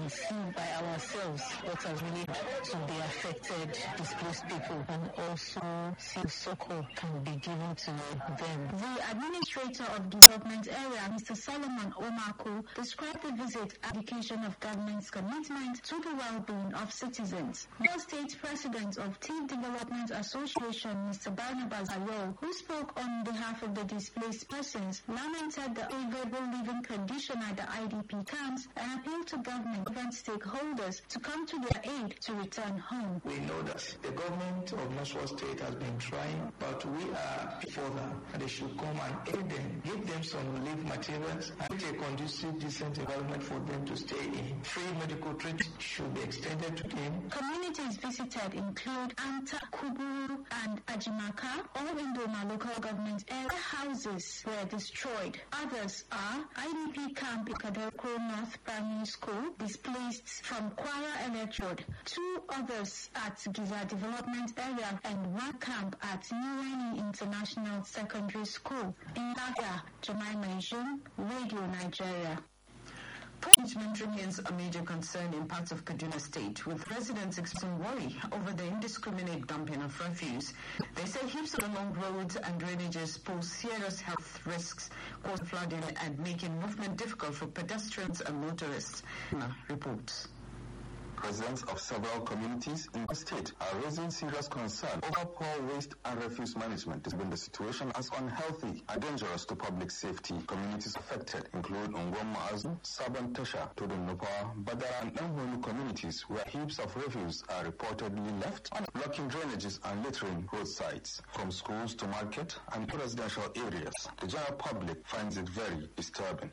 and see by ourselves what has really to the affected, displaced people, and also see if succor can be given to them. The Administrator of Development Area, Mr. Solomon Omako, described the visit as an indication of government's commitment to the well-being of citizens. The State President of Tiv Development Association, Mr. Barnabas Ayo, who spoke on behalf of the displaced persons, lamented the unfavorable living condition at the IDP camps and appealed to government and stakeholders to come to their aid to return home. We know that the government of Northwest State has been trying, but we are before them, and they should come and aid them, give them some relief materials, and create a conducive, decent environment for them to stay in. Free medical treatment should be extended to them. Communities visited include Anta, Kuburu, and Ajimaka. All in Doma local government area houses were destroyed. Others are IDP camp in Kadeko North Primary School, displaced from Kwara Electrode, 2 others at Giza Development Area, and 1 camp at Niweni International Secondary School. In Daga, Jemima Ijun, Radio Nigeria. Management remains a major concern in parts of Kaduna State, with residents expressing worry over the indiscriminate dumping of refuse. They say heaps along roads and drainages pose serious health risks, causing flooding and making movement difficult for pedestrians and motorists. Reports. Residents of several communities in the state are raising serious concern over poor waste and refuse management, describing the situation as unhealthy and dangerous to public safety. Communities affected include Ungwam Ma'azu, Saban Tesha, Tudunnupa, Badara, and Nambolu communities where heaps of refuse are reportedly left, blocking drainages and littering roadsides. From schools to market and residential areas, the general public finds it very disturbing.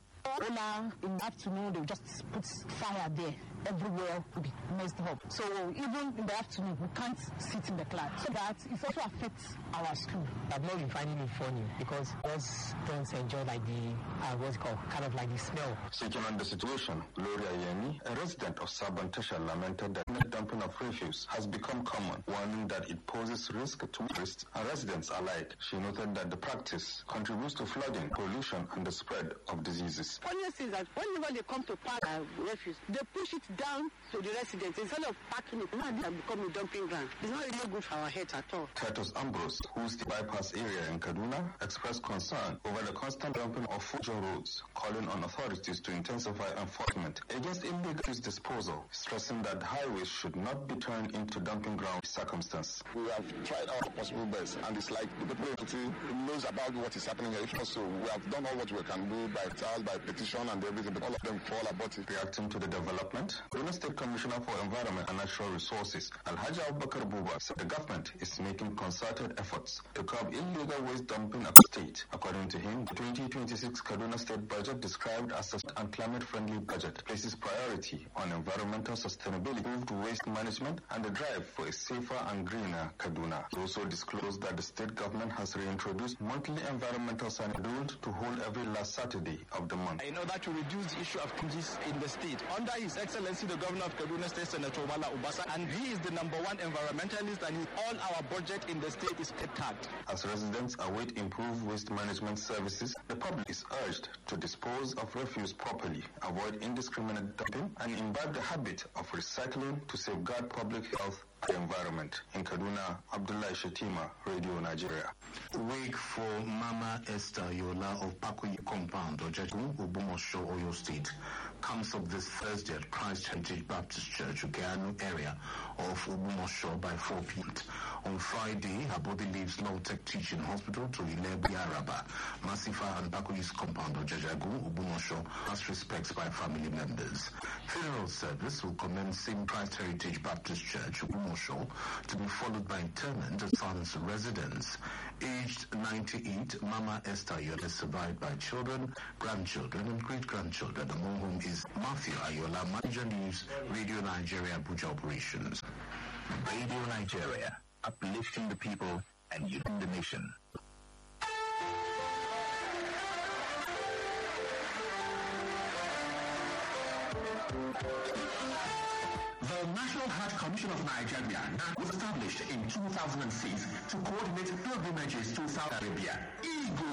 In the afternoon, they just put fire there. Everywhere will be messed up. So even in the afternoon, we can't sit in the class. So that it also affects our school. I've not been finding it funny because us don't enjoy like the, what's it called, kind of like the smell. Speaking on the situation, Gloria Yemi, a resident of Saban Tesha, lamented that the dumping of refuse has become common, warning that it poses risk to tourists and residents alike. She noted that the practice contributes to flooding, pollution, and the spread of diseases. Funniest is that whenever they come to pack refuse, they push it down to the residents instead of packing it. Now they have become a dumping ground. It's not really good for our health at all. Titus Ambrose, who's the bypass area in Kaduna, expressed concern over the constant dumping of food on roads, calling on authorities to intensify enforcement against illegal disposal, stressing that highways should not be turned into dumping ground circumstance. We have tried our possible best, and it's like the people knows about what is happening here. Also, we have done all what we can do by child, by petition and everything, but all of them fall about it. Reacting to the development, Kaduna State Commissioner for Environment and Natural Resources, Alhaji Abubakar Buba, said the government is making concerted efforts to curb illegal waste dumping at the state. According to him, the 2026 Kaduna State budget, described as a climate-friendly budget, places priority on environmental sustainability, improved waste management, and the drive for a safer and greener Kaduna. He also disclosed that the state government has reintroduced monthly environmental schedule to hold every last Saturday of the month. In order to reduce the issue of crisis in the state, under His Excellency the Governor of Kaduna State, Senator Wala Ubasa, and he is the #1 environmentalist, and all our budget in the state is kept hard. As residents await improved waste management services, the public is urged to dispose of refuse properly, avoid indiscriminate dumping, and imbibe the habit of recycling to safeguard public health and environment. In Kaduna, Abdullahi Shatima, Radio Nigeria. Wake for Mama Esther Yola of Pakuyi Compound, Ojagun, Ubumosho, Oyo State, comes up this Thursday at Christ Heritage Baptist Church, Ukeanu area of Ubumosho by 4 p.m. On Friday, her body leaves Long Tech Teaching Hospital to Ilebi Araba, Masifa and Pakuyi's compound, Ojagun, Ubumosho, as respects by family members. Funeral service will commence in Christ Heritage Baptist Church, Ubumosho, to be followed by interment at son's residence. Aged 98, Mama Esther Ayola is survived by children, grandchildren, and great-grandchildren, among whom is Matthew Ayola, Manager News, Radio Nigeria, Abuja Operations. Radio Nigeria, uplifting the people and uniting the nation. The National Hajj Commission of Nigeria was established in 2006 to coordinate pilgrimages to Saudi Arabia.